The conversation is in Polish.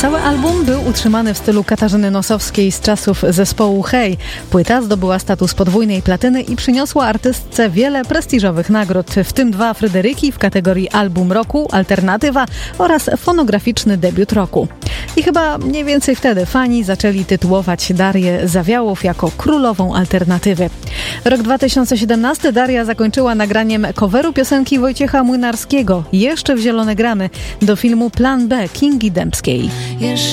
Cały album był utrzymany w stylu Katarzyny Nosowskiej z czasów zespołu Hej. Płyta zdobyła status podwójnej platyny i przyniosła artystce wiele prestiżowych nagród, w tym 2 Fryderyki w kategorii Album Roku, Alternatywa oraz Fonograficzny Debiut Roku. I chyba mniej więcej wtedy fani zaczęli tytułować Darię Zawiałów jako królową alternatywy. Rok 2017 Daria zakończyła nagraniem coveru piosenki Wojciecha Młynarskiego, Jeszcze w zielone gramy, do filmu Plan B Kingi Dębskiej.